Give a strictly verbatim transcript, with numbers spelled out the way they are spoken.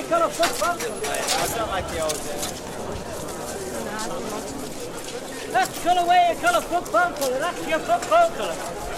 colour football colour. I don't like the old. That's colour where you colour football colour. That's your football colour.